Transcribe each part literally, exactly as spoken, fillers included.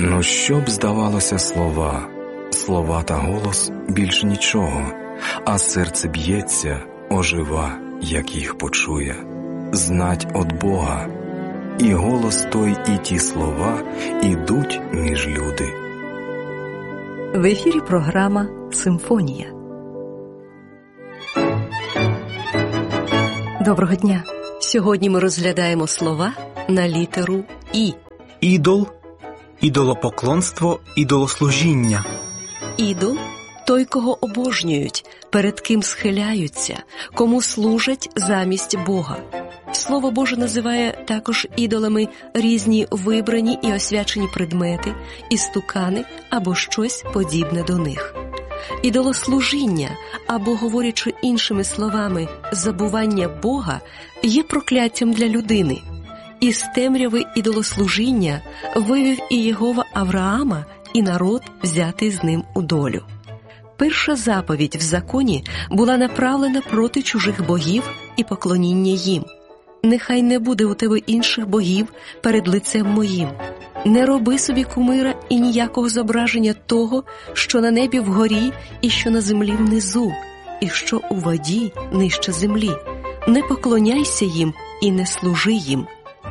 Ну, що б здавалося слова, слова та голос більш нічого, а серце б'ється, ожива, як їх почує, знать от Бога, і голос той, і ті слова ідуть між люди. В ефірі програма «Симфонія». Доброго дня! Сьогодні ми розглядаємо слова на літеру «І». Ідол, ідолопоклонство, ідолослужіння. Ідол – той, кого обожнюють, перед ким схиляються, кому служать замість Бога. Слово Боже називає також ідолами різні вибрані і освячені предмети, істукани або щось подібне до них. Ідолослужіння, або, говорячи іншими словами, забування Бога, є прокляттям для людини. Із темряви ідолослужіння вивів і Єгова Авраама, і народ, взятий з ним у долю. Перша заповідь в законі була направлена проти чужих богів і поклоніння їм. «Нехай не буде у тебе інших богів перед лицем моїм. Не роби собі кумира і ніякого зображення того, що на небі вгорі і що на землі внизу, і що у воді нижче землі. Не поклоняйся їм і не служи їм».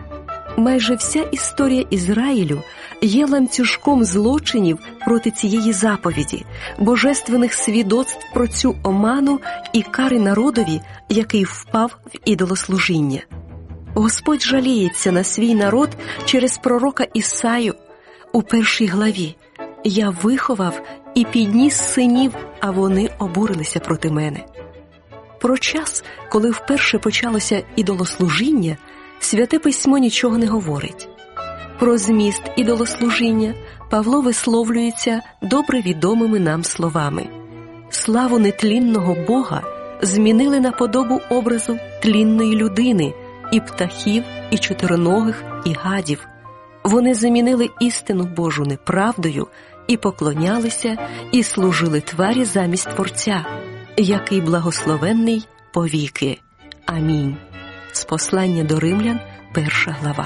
Майже вся історія Ізраїлю є ланцюжком злочинів проти цієї заповіді, божественних свідоцтв про цю оману і кари народові, який впав в ідолослужіння. Господь жаліється на свій народ через пророка Ісаю у першій главі. «Я виховав і підніс синів, а вони обурилися проти мене». Про час, коли вперше почалося ідолослужіння, Святе Письмо нічого не говорить. Про зміст ідолослужіння Павло висловлюється добре відомими нам словами. Славу нетлінного Бога змінили на подобу образу тлінної людини, і птахів, і чотироногих, і гадів. Вони замінили істину Божу неправдою і поклонялися, і служили тварі замість Творця, який благословенний повіки. Амінь. З послання до Римлян, перша глава.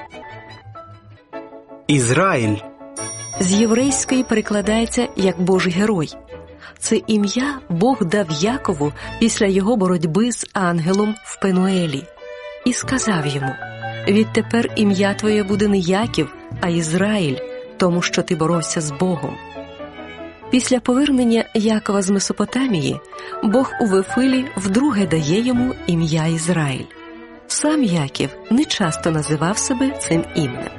Ізраїль. З єврейської перекладається як Божий герой. Це ім'я Бог дав Якову після його боротьби з ангелом в Пенуелі. І сказав йому: «Відтепер ім'я твоє буде не Яків, а Ізраїль, тому що ти боровся з Богом». Після повернення Якова з Месопотамії Бог у Вифилі вдруге дає йому ім'я Ізраїль. Сам Яків не часто називав себе цим іменем.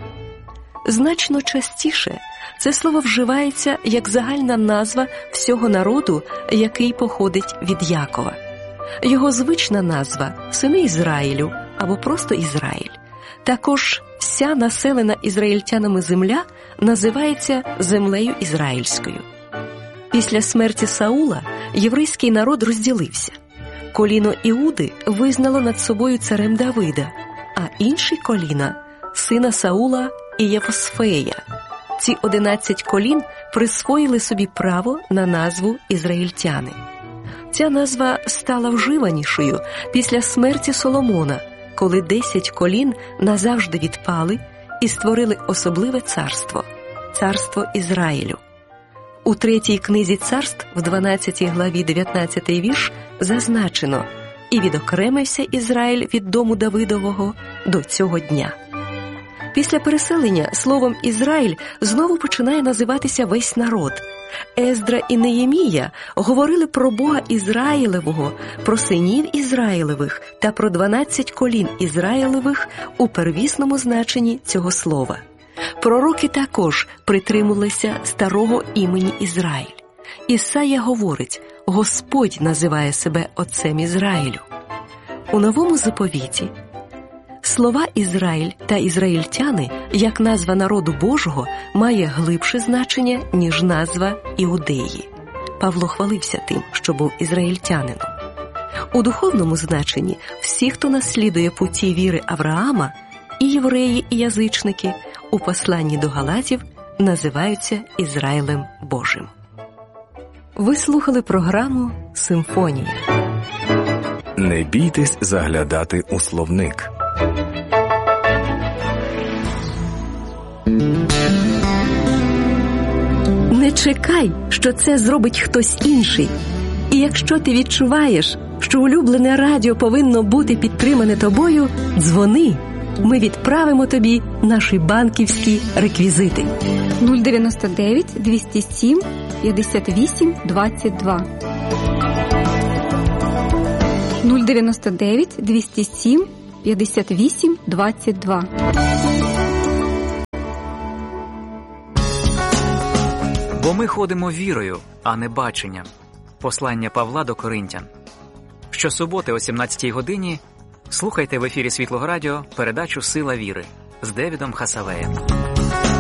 Значно частіше це слово вживається як загальна назва всього народу, який походить від Якова. Його звична назва – «Сини Ізраїлю» або просто «Ізраїль». Також вся населена ізраїльтянами земля називається землею ізраїльською. Після смерті Саула єврейський народ розділився. Коліно Іуди визнало над собою царем Давида, а інші коліна – сина Саула і Єфосфея. Ці одинадцять колін присвоїли собі право на назву ізраїльтяни. Ця назва стала вживанішою після смерті Соломона, коли десять колін назавжди відпали і створили особливе царство – царство Ізраїлю. У третій книзі царств, в дванадцятій главі дев'ятнадцятий вірш, зазначено: «І відокремився Ізраїль від дому Давидового до цього дня». Після переселення словом «Ізраїль» знову починає називатися весь народ. Ездра і Неємія говорили про Бога Ізраїлевого, про синів Ізраїлевих та про дванадцять колін Ізраїлевих у первісному значенні цього слова. Пророки також притримувалися старого імені Ізраїль. Ісая говорить: «Господь називає себе Отцем Ізраїлю». У Новому заповіті слова «Ізраїль» та «ізраїльтяни» як назва народу Божого має глибше значення, ніж назва Іудеї. Павло хвалився тим, що був ізраїльтянином. У духовному значенні всі, хто наслідує путі віри Авраама, і євреї, і язичники, у посланні до Галатів називаються Ізраїлем Божим. Ви слухали програму «Симфонія». Не бійтесь заглядати у словник. Thank you. Не чекай, що це зробить хтось інший. І якщо ти відчуваєш, що улюблене радіо повинно бути підтримане тобою, дзвони. Ми відправимо тобі наші банківські реквізити. нуль дев'яносто дев'ять двісті сім п'ятдесят вісім двадцять два. нуль дев'яносто дев'ять двісті сім п'ятдесят вісім двадцять два. Бо ми ходимо вірою, а не баченням. Послання Павла до Коринтян. Щосуботи о сімнадцятій годині слухайте в ефірі Світлого Радіо передачу «Сила віри» з Девідом Хасавеєм.